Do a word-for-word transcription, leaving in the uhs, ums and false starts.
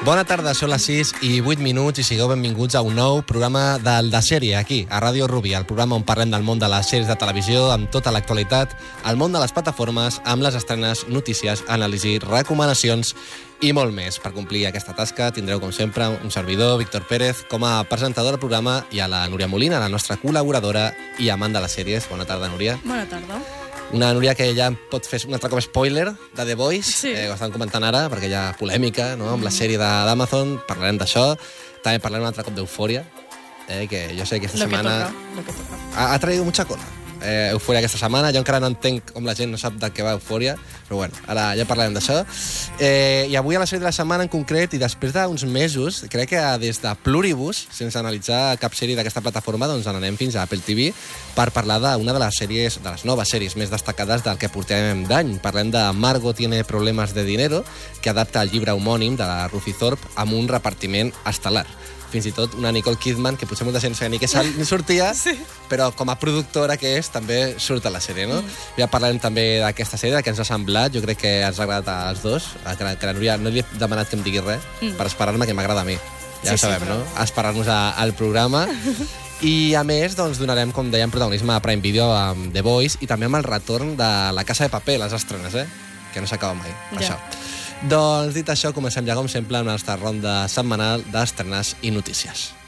Bona tarda, són les sis i vuit minuts i sigueu benvinguts a un nou programa del de sèrie, aquí, a Ràdio Rubí, el programa on parlem del món de les sèries de televisió, amb tota l'actualitat, el món de les plataformes, amb les estrenes, notícies, anàlisi, recomanacions i molt més. Per complir aquesta tasca tindreu, com sempre, un servidor, Víctor Pérez, com a presentador del programa, i a la Núria Molina, la nostra col·laboradora i amant de les sèries. Bona tarda, Núria. Bona tarda. Una Núria que ja pot fer un altre cop spoiler de The Voice, sí. eh, ho estan comentant ara, perquè hi ha polèmica, no?, amb la sèrie d'Amazon, parlarem d'això. També parlarem un altre cop d'Eufòria, eh, que jo sé que aquesta lo setmana... Que toca, lo que toca. Ha, ha traído mucha cola. Eh, Eufòria aquesta setmana, jo encara no entenc com la gent no sap de què va Eufòria, però bueno, ara ja parlarem d'això. Eh, I avui a la sèrie de la setmana en concret, i després d'uns mesos, crec que des de Pluribus, sense analitzar cap sèrie d'aquesta plataforma, doncs anem fins a Apple T V per parlar d'una de les sèries, de les noves sèries més destacades del que portem d'any. Parlem de Margo tiene problemas de dinero, que adapta el llibre homònim de la Ruthie Thorpe amb un repartiment estel·lar. Fins i tot una Nicole Kidman, que potser molta gent no sabia ni què ni sortia, sí. Però com a productora que és, també surt a la sèrie, no? Mm. Ja parlarem també d'aquesta sèrie, que ens ha semblat, jo crec que ens ha agradat als dos, que la, que la Núria no li he demanat que em digui res, mm. per esperar-me, que m'agrada a mi. Ja sí, ho sabem, sí, però... no? Esperar-nos al programa. I, a més, doncs, donarem, com dèiem, protagonisme a Prime Video amb The Voice i també amb el retorn de La Casa de Paper, les estrenes, eh? Que no s'acaba mai, per ja. Això. Doncs, dit això, comencem ja, com sempre, amb la nostra ronda setmanal d'estrenes i notícies.